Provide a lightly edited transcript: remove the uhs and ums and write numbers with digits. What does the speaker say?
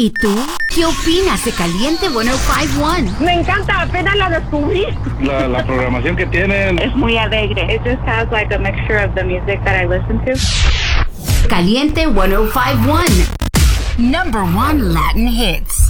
¿Y tú? ¿Qué opinas de Caliente 105.1? Me encanta, apenas la descubrí. La programación que tienen es muy alegre. It just has like a mixture of the music that I listen to. Caliente 105.1. Number 1 Latin hits.